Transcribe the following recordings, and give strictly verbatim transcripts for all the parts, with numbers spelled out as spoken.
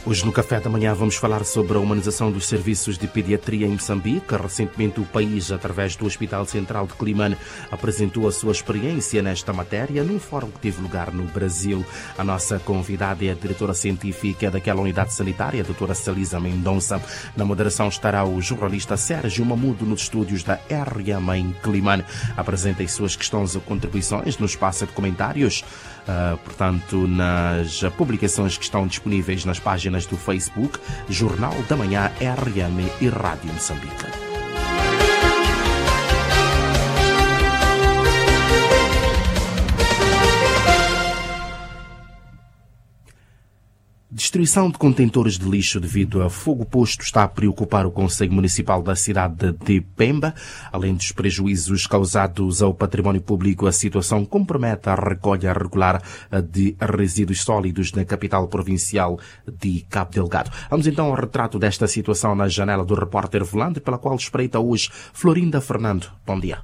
Hoje no Café da Manhã vamos falar sobre a humanização dos serviços de pediatria em Moçambique. Recentemente o país, através do Hospital Central de Quelimane, apresentou a sua experiência nesta matéria num fórum que teve lugar no Brasil. A nossa convidada é a diretora científica daquela unidade sanitária, a doutora Salisa Mendonça. Na moderação estará o jornalista Sérgio Mamudo nos estúdios da R M em Quelimane. Apresenta as suas questões ou contribuições no espaço de comentários, uh, portanto, nas publicações que estão disponíveis nas páginas do Facebook, Jornal da Manhã R M e Rádio Moçambique. Destruição de contentores de lixo devido a fogo posto está a preocupar o Conselho Municipal da cidade de Pemba. Além dos prejuízos causados ao património público, a situação compromete a recolha regular de resíduos sólidos na capital provincial de Cabo Delgado. Vamos então ao retrato desta situação na janela do repórter Volante, pela qual espreita hoje Florinda Fernando. Bom dia.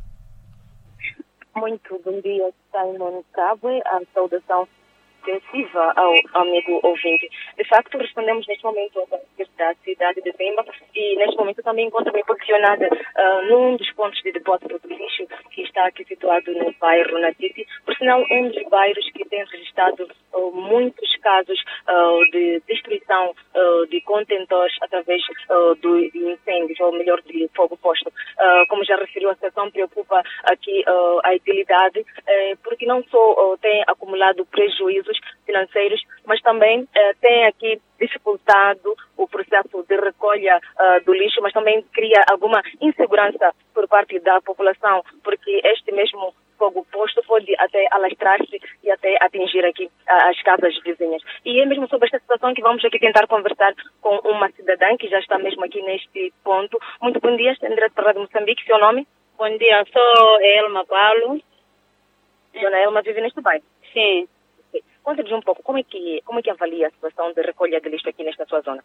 Muito bom dia, Simon Cabo. A saudação extensiva ao amigo ouvinte. De facto, respondemos neste momento ao da cidade de Pemba e neste momento também encontro-me posicionada uh, num dos pontos de depósito de lixo que está aqui situado no bairro Natiti. Por sinal, um dos bairros que tem registrado uh, muitos casos uh, de destruição uh, de contentores através uh, do, de incêndios, ou melhor, de fogo posto. Uh, como já referiu, a situação preocupa aqui uh, a utilidade, uh, porque não só uh, tem acumulado prejuízos financeiros, mas também uh, tem aqui dificultado o processo de recolha uh, do lixo, mas também cria alguma insegurança por parte da população, porque este mesmo fogo posto pode até alastrar-se e até atingir aqui uh, as casas vizinhas. E é mesmo sobre esta situação que vamos aqui tentar conversar com uma cidadã que já está mesmo aqui neste ponto. Muito bom dia, está em direto para a Rádio Moçambique. Seu nome? Bom dia, sou Elma Paulo. Dona Elma vive neste bairro? Sim. Conta-nos um pouco, como é, que, como é que avalia a situação de recolha de lixo aqui nesta sua zona?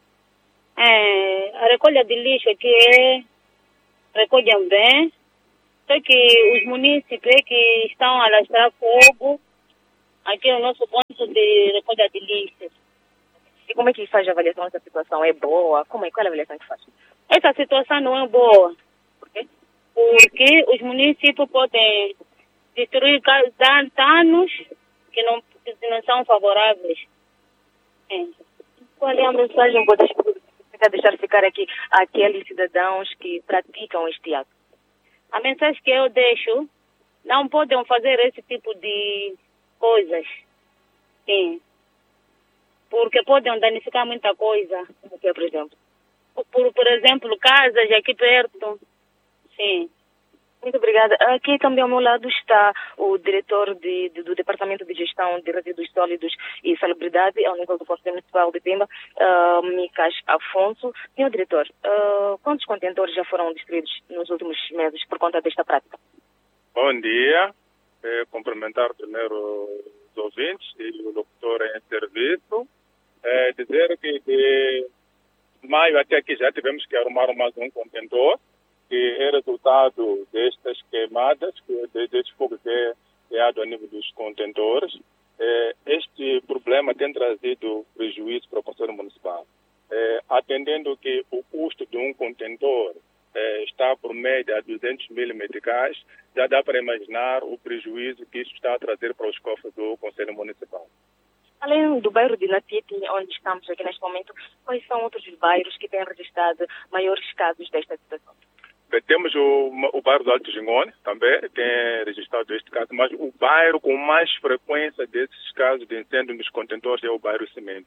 É, a recolha de lixo aqui é recolhem bem, só que os munícipes que estão a alastrar fogo, aqui é o nosso ponto de recolha de lixo. E como é que faz a avaliação dessa situação? É boa? Como é? Qual é a avaliação que faz? Essa situação não é boa. Por quê? Porque os munícipes podem destruir danos que não, que não são favoráveis. É. Qual é a mensagem que você quer deixar ficar aqui àqueles cidadãos que praticam este ato? A mensagem que eu deixo, não podem fazer esse tipo de coisas. Sim. Porque podem danificar muita coisa. O que, por exemplo? Por, por exemplo, casas aqui perto. Sim. Muito obrigada. Aqui também ao meu lado está o diretor de, de, do Departamento de Gestão de Resíduos Sólidos e Salubridade, ao nível do Conselho Municipal de Pemba, uh, Micas Afonso. Senhor diretor, uh, quantos contentores já foram destruídos nos últimos meses por conta desta prática? Bom dia. É, cumprimentar primeiro os ouvintes e o locutor em serviço. É, dizer que de maio até aqui já tivemos que arrumar mais um contentor, que é resultado destas queimadas, que, deste fogo que é criado a nível dos contentores. É, este problema tem trazido prejuízo para o Conselho Municipal, é, atendendo que o custo de um contentor é, está por média a duzentos mil meticais, já dá para imaginar o prejuízo que isso está a trazer para os cofres do Conselho Municipal. Além do bairro de Natiti, onde estamos aqui neste momento, quais são outros bairros que têm registrado maiores casos desta situação? Temos o, o bairro do Alto Gingone, também tem registrado este caso, mas o bairro com mais frequência desses casos de incêndio nos contentores é o bairro Cimento.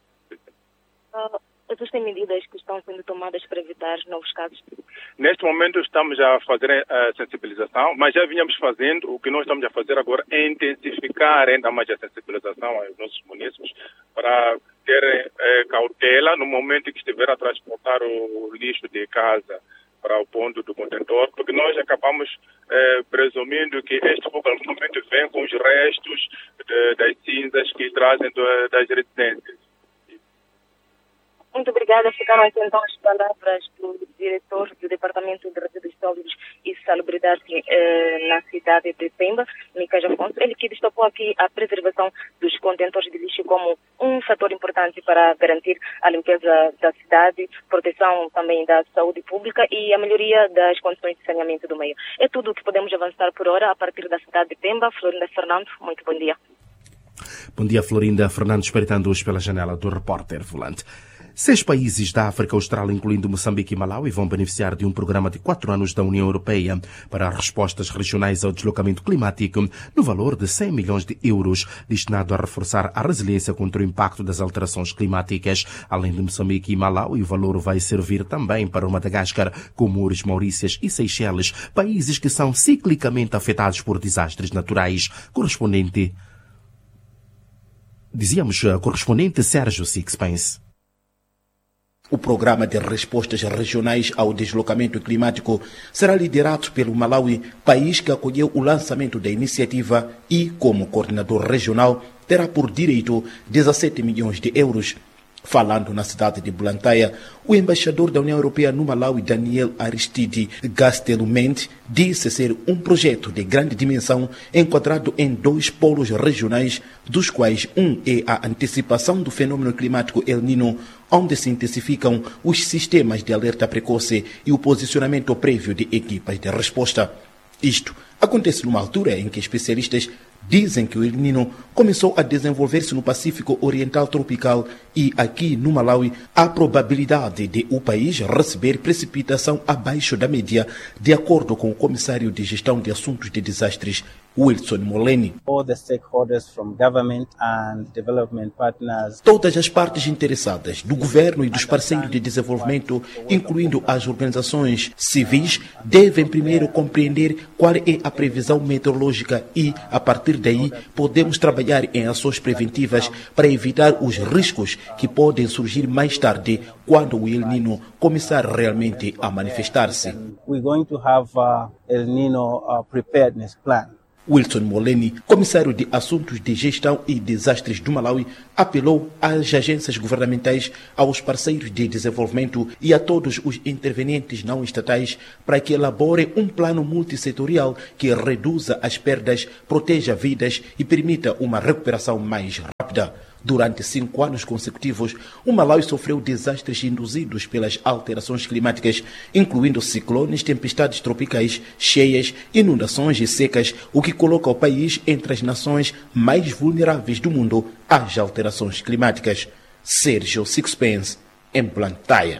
Uh, existem medidas que estão sendo tomadas para evitar novos casos? Neste momento estamos a fazer a sensibilização, mas já vínhamos fazendo. O que nós estamos a fazer agora é intensificar ainda mais a sensibilização aos nossos munícipes para terem é, cautela no momento em que estiver a transportar o lixo de casa para o ponto do contentor, porque nós acabamos eh, presumindo que este fogo algum momento vem com os restos de, das cinzas que trazem do, das residências. Muito obrigada. Ficaram aqui então as palavras do diretor do Departamento de Resíduos Sólidos e Salubridade eh, na cidade de Pemba, Micas Afonso. Ele que destacou aqui a preservação dos contentores de lixo como um fator importante para garantir a limpeza da cidade, proteção também da saúde pública e a melhoria das condições de saneamento do meio. É tudo o que podemos avançar por hora a partir da cidade de Pemba. Florinda Fernando, muito bom dia. Bom dia, Florinda Fernando, espreitando-os pela janela do repórter volante. Seis países da África Austral, incluindo Moçambique e Malawi, vão beneficiar de um programa de quatro anos da União Europeia para respostas regionais ao deslocamento climático, no valor de cem milhões de euros, destinado a reforçar a resiliência contra o impacto das alterações climáticas. Além de Moçambique e Malawi, o valor vai servir também para o Madagascar, Comores, Maurícias e Seychelles, países que são ciclicamente afetados por desastres naturais. Correspondente, dizíamos, correspondente Sérgio Sixpence. O programa de respostas regionais ao deslocamento climático será liderado pelo Malawi, país que acolheu o lançamento da iniciativa e, como coordenador regional, terá por direito dezessete milhões de euros. Falando na cidade de Blantyre, o embaixador da União Europeia no Malawi, Daniel Aristide Gastelumend, disse ser um projeto de grande dimensão enquadrado em dois polos regionais, dos quais um é a antecipação do fenômeno climático El Niño, onde se intensificam os sistemas de alerta precoce e o posicionamento prévio de equipas de resposta. Isto acontece numa altura em que especialistas dizem que o El Niño começou a desenvolver-se no Pacífico Oriental Tropical e aqui no Malawi há probabilidade de o país receber precipitação abaixo da média, de acordo com o comissário de Gestão de Assuntos de Desastres, Wilson Moleni. All the stakeholders from government and development partners. Todas as partes interessadas, do governo e dos parceiros de desenvolvimento, incluindo as organizações civis, devem primeiro compreender qual é a previsão meteorológica e, a partir daí, podemos trabalhar em ações preventivas para evitar os riscos que podem surgir mais tarde, quando o El Niño começar realmente a manifestar-se. We're going to have a El Niño uh, preparedness plan. Wilson Moleni, comissário de Assuntos de Gestão e Desastres do Malawi, apelou às agências governamentais, aos parceiros de desenvolvimento e a todos os intervenientes não estatais para que elaborem um plano multissetorial que reduza as perdas, proteja vidas e permita uma recuperação mais rápida. Durante cinco anos consecutivos, o Malawi sofreu desastres induzidos pelas alterações climáticas, incluindo ciclones, tempestades tropicais, cheias, inundações e secas, o que coloca o país entre as nações mais vulneráveis do mundo às alterações climáticas. Sérgio Sixpence, em Blantyre.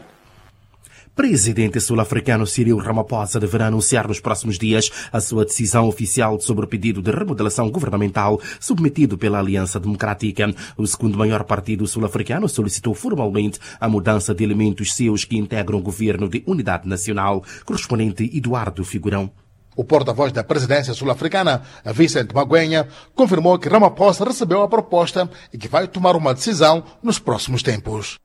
Presidente sul-africano Cyril Ramaphosa deverá anunciar nos próximos dias a sua decisão oficial sobre o pedido de remodelação governamental submetido pela Aliança Democrática. O segundo maior partido sul-africano solicitou formalmente a mudança de elementos seus que integram o governo de unidade nacional. Correspondente Eduardo Figurão. O porta-voz da presidência sul-africana, Vicente Magwenha, confirmou que Ramaphosa recebeu a proposta e que vai tomar uma decisão nos próximos tempos.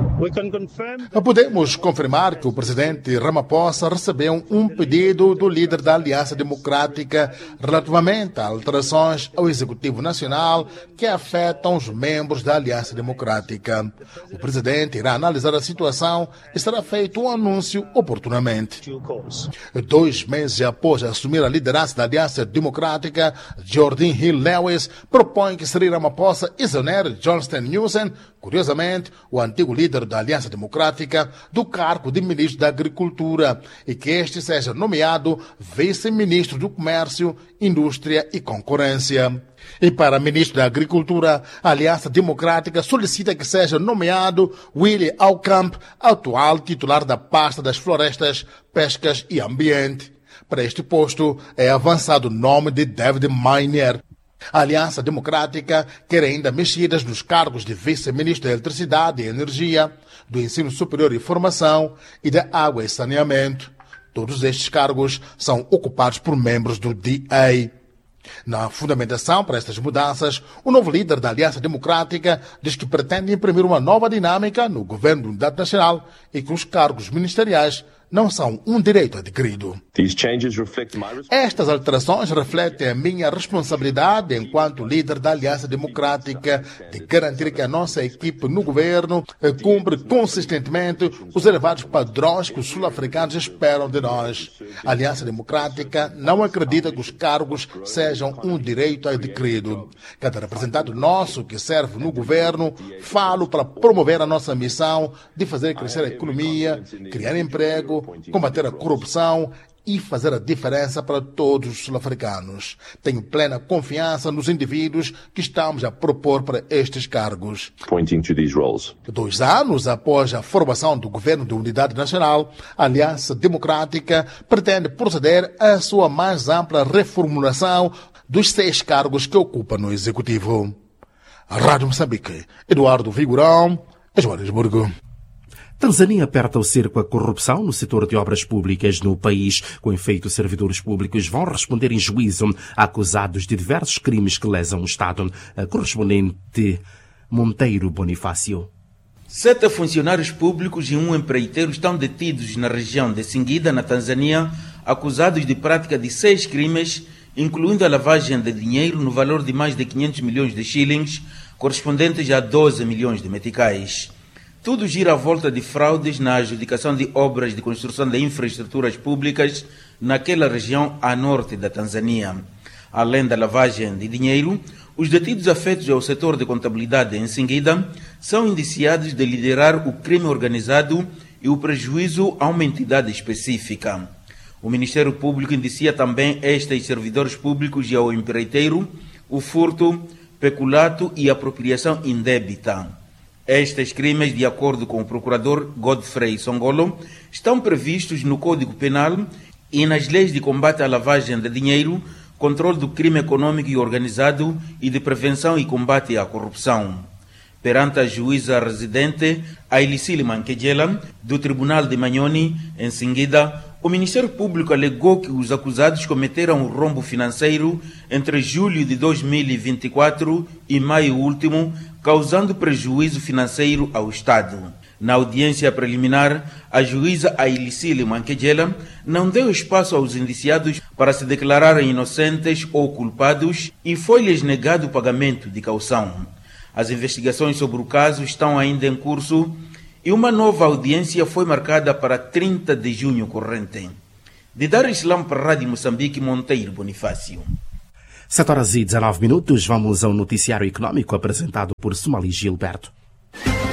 Podemos confirmar que o presidente Ramaphosa recebeu um pedido do líder da Aliança Democrática relativamente a alterações ao Executivo Nacional que afetam os membros da Aliança Democrática. O presidente irá analisar a situação e será feito um anúncio oportunamente. Dois meses após assumir a liderança da Aliança Democrática, Jordan Hill Lewis propõe que Cyril Ramaphosa exonere John Steenhuisen, curiosamente, o antigo líder da Aliança Democrática, do cargo de ministro da Agricultura e que este seja nomeado vice-ministro do Comércio, Indústria e Concorrência. E para ministro da Agricultura, a Aliança Democrática solicita que seja nomeado Willy Aucamp, atual titular da pasta das Florestas, Pescas e Ambiente. Para este posto é avançado o nome de David Miner. A Aliança Democrática quer ainda mexidas nos cargos de vice-ministro da Eletricidade e Energia, do Ensino Superior e Formação e da Água e Saneamento. Todos estes cargos são ocupados por membros do D A. Na fundamentação para estas mudanças, o novo líder da Aliança Democrática diz que pretende imprimir uma nova dinâmica no governo da Unidade Nacional e que os cargos ministeriais não são um direito adquirido. Estas alterações refletem a minha responsabilidade enquanto líder da Aliança Democrática de garantir que a nossa equipe no governo cumpre consistentemente os elevados padrões que os sul-africanos esperam de nós. A Aliança Democrática não acredita que os cargos sejam um direito adquirido. Cada representante nosso que serve no governo falo para promover a nossa missão de fazer crescer a economia, criar emprego, combater a corrupção e fazer a diferença para todos os sul-africanos. Tenho plena confiança nos indivíduos que estamos a propor para estes cargos. Dois anos após a formação do Governo de Unidade Nacional, a Aliança Democrática pretende proceder à sua mais ampla reformulação dos seis cargos que ocupa no Executivo. A Rádio Moçambique, Eduardo Vigorão, Joanesburgo. Tanzânia aperta o cerco à corrupção no setor de obras públicas no país. Com efeito, servidores públicos vão responder em juízo acusados de diversos crimes que lesam o Estado. A correspondente Monteiro Bonifácio. Sete funcionários públicos e um empreiteiro estão detidos na região de Singida, na Tanzânia, acusados de prática de seis crimes, incluindo a lavagem de dinheiro no valor de mais de quinhentos milhões de shillings, correspondentes a doze milhões de meticais. Tudo gira à volta de fraudes na adjudicação de obras de construção de infraestruturas públicas naquela região a norte da Tanzânia. Além da lavagem de dinheiro, os detidos afetos ao setor de contabilidade em Singida são indiciados de liderar o crime organizado e o prejuízo a uma entidade específica. O Ministério Público indicia também estes servidores públicos e ao empreiteiro o furto, peculato e apropriação indébita. Estes crimes, de acordo com o procurador Godfrey Songolo, estão previstos no Código Penal e nas leis de combate à lavagem de dinheiro, controle do crime econômico e organizado e de prevenção e combate à corrupção. Perante a juíza residente Ailicile Manquejela, do Tribunal de Manyoni, em Singida, o Ministério Público alegou que os acusados cometeram um rombo financeiro entre julho de dois mil e vinte e quatro e maio último, causando prejuízo financeiro ao Estado. Na audiência preliminar, a juíza Ailicile Manquejela não deu espaço aos indiciados para se declararem inocentes ou culpados e foi-lhes negado o pagamento de caução. As investigações sobre o caso estão ainda em curso e uma nova audiência foi marcada para trinta de junho corrente. De Dar Islam para a Rádio Moçambique, Monteiro Bonifácio. sete horas e dezenove minutos, vamos ao noticiário econômico apresentado por Somali Gilberto.